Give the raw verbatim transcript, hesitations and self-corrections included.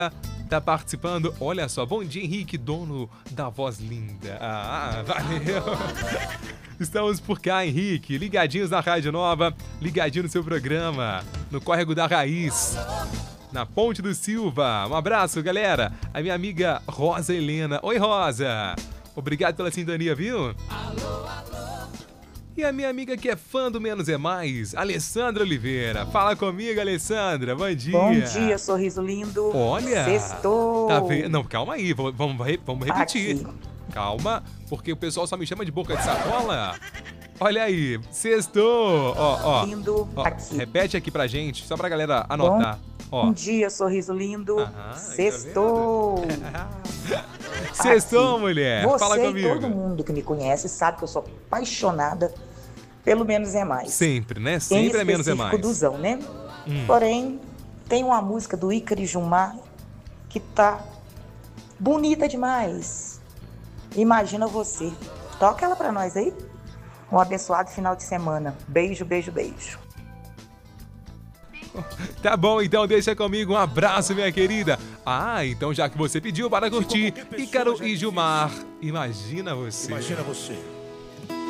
tá participando. Olha só, bom dia, Henrique, dono da voz linda. Ah, valeu. Estamos por cá, Henrique, ligadinhos na Rádio Nova, ligadinho no seu programa, no Córrego da Raiz, na Ponte do Silva. Um abraço, galera. A minha amiga Rosa Helena. Oi, Rosa. Obrigado pela sintonia, viu? E a minha amiga que é fã do Menos é Mais, Alessandra Oliveira. Fala comigo, Alessandra. Bom dia. Bom dia, sorriso lindo. Olha. Sextou. Tá vendo? Não, calma aí. Vamos, vamos, vamos repetir. Aqui. Calma, porque o pessoal só me chama de boca de sacola. Olha aí. Sextou. Ó, ó. Lindo. Ó, aqui. repete aqui pra gente, só pra galera anotar. Ó. Bom dia, sorriso lindo. Aham, Sextou. Sextou, Aqui. mulher. Você Fala e comigo. todo mundo que me conhece sabe que eu sou apaixonada pelo Menos é Mais. Sempre, né? Em Sempre é Menos é Mais. específico Duzão, né? Hum. Porém, tem uma música do Ícaro e Gilmar que tá bonita demais. Imagina você. Toca ela pra nós aí. Um abençoado final de semana. Beijo, beijo, beijo. Tá bom, então deixa comigo um abraço, minha querida. Ah, então já que você pediu para curtir, Ícaro e Gilmar, imagina você. Imagina você.